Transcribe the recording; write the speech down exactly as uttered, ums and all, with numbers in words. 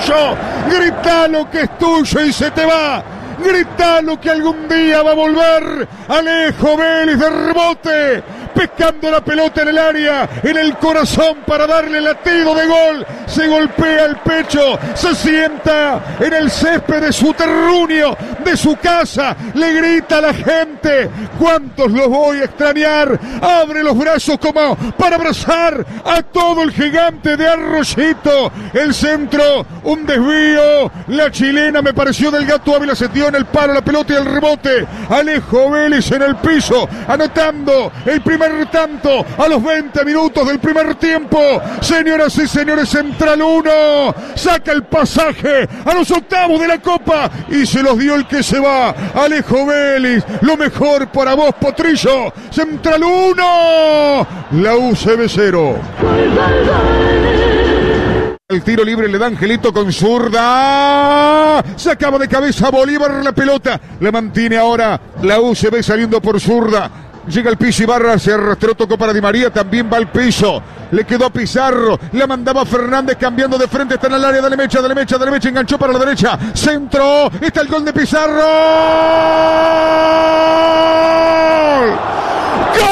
tuyo. Gritalo que es tuyo y se te va. Gritalo que algún día va a volver. Alejo Vélez de rebote, pescando la pelota en el área, en el corazón para darle latido de gol. Se golpea el pecho, se sienta en el césped de su terruño, de su casa. Le grita a la gente: ¿cuántos los voy a extrañar? Abre los brazos como para abrazar a todo el gigante de Arroyito. El centro, un desvío. La chilena me pareció del Gato Ávila, se dio en el palo la pelota y el rebote. Alejo Vélez en el piso, anotando el primer tanto a los veinte minutos del primer tiempo. Señoras y señores, Central uno saca el pasaje a los octavos de la Copa y se los dio el que se va. Alejo Vélez, lo mejor para vos, Potrillo. Central uno, la U C B cero. El tiro libre le da Angelito con zurda. Sacaba de cabeza Bolívar la pelota. La mantiene ahora la U C B saliendo por zurda. Llega al piso Ibarra, se arrastró, tocó para Di María, también va al piso. Le quedó a Pizarro, la mandaba Fernández cambiando de frente, está en el área, dale mecha, dale mecha, dale mecha, enganchó para la derecha. Centro, está el gol de Pizarro.